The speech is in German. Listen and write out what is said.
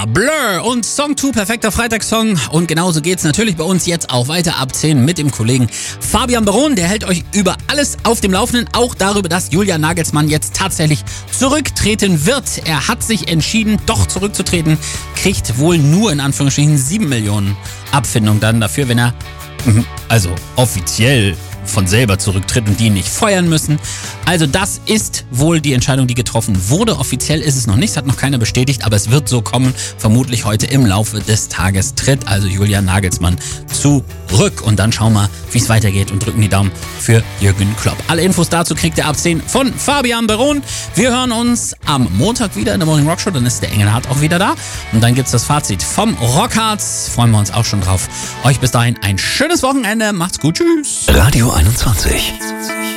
Blur und Song 2, perfekter Freitagssong. Und genauso geht's natürlich bei uns jetzt auch weiter ab 10 mit dem Kollegen Fabian Baron. Der hält euch über alles auf dem Laufenden, auch darüber, dass Julian Nagelsmann jetzt tatsächlich zurücktreten wird. Er hat sich entschieden, doch zurückzutreten, kriegt wohl nur in Anführungsstrichen 7 Millionen Abfindung dann dafür, wenn er also offiziell von selber zurücktritt und die ihn nicht feuern müssen. Also das ist wohl die Entscheidung, die getroffen wurde. Offiziell ist es noch nicht, es hat noch keiner bestätigt, aber es wird so kommen. Vermutlich heute im Laufe des Tages tritt also Julian Nagelsmann zurück. Und dann schauen wir, wie es weitergeht und drücken die Daumen für Jürgen Klopp. Alle Infos dazu kriegt ihr ab 10 von Fabian Baron. Wir hören uns am Montag wieder in der Morning Rock Show, dann ist der Engelhardt auch wieder da. Und dann gibt's das Fazit vom Rockharz. Freuen wir uns auch schon drauf. Euch bis dahin ein schönes Wochenende. Macht's gut. Tschüss. Radio 21.